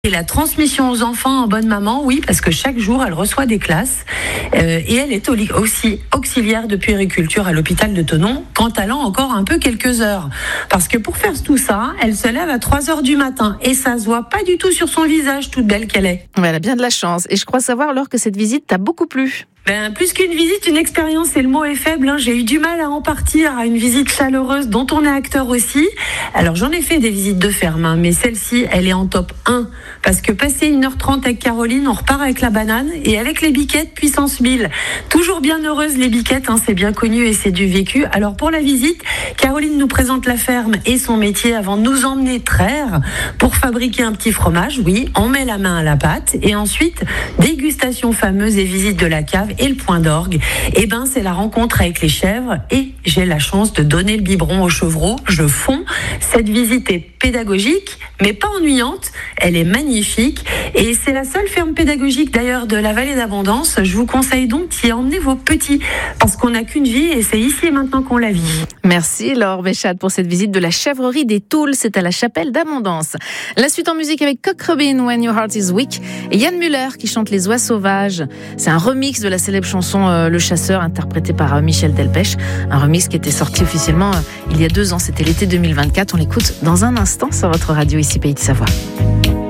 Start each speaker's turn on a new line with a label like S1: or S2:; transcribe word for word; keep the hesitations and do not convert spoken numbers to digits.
S1: Et la transmission aux enfants en bonne maman, oui, parce que chaque jour, elle reçoit des classes euh, et elle est aussi auxiliaire de puériculture à l'hôpital de Thonon, qu'en allant encore un peu quelques heures. Parce que pour faire tout ça, elle se lève à trois heures du matin et ça se voit pas du tout sur son visage, toute belle qu'elle est.
S2: Ouais, elle a bien de la chance. Et je crois savoir, Laure, que cette visite t'a beaucoup plu.
S1: Ben, plus qu'une visite, une expérience, et le mot est faible, hein. J'ai eu du mal à en partir à une visite chaleureuse dont on est acteur aussi. Alors j'en ai fait des visites de ferme, hein, mais celle-ci, elle est en top un. Parce que passer une heure trente avec Caroline, on repart avec la banane et avec les biquettes puissance mille. Toujours bien heureuses les biquettes, hein, c'est bien connu et c'est du vécu. Alors pour la visite, Caroline nous présente la ferme et son métier avant de nous emmener traire pour fabriquer un petit fromage. Oui, on met la main à la pâte et ensuite dégustation fameuse et visite de la cave. Et le point d'orgue, eh ben, c'est la rencontre avec les chèvres et j'ai la chance de donner le biberon aux chevreaux. Je fonds. Cette visite est pédagogique, mais pas ennuyante. Elle est magnifique et c'est la seule ferme pédagogique d'ailleurs de la vallée d'Abondance. Je vous conseille donc d'y emmener vos petits parce qu'on n'a qu'une vie et c'est ici et maintenant qu'on la vit.
S2: Merci Laure Béchade pour cette visite de la chèvrerie des Toules. C'est à la chapelle d'Abondance. La suite en musique avec Cock Robin, When Your Heart Is Weak, et Yann Muller qui chante Les Oies Sauvages. C'est un remix de la célèbre chanson euh, Le Chasseur, interprétée par euh, Michel Delpech. Un remix qui était sorti officiellement euh, il y a deux ans. C'était l'été deux mille vingt-quatre. On l'écoute dans un instant sur votre radio ici Pays de Savoie.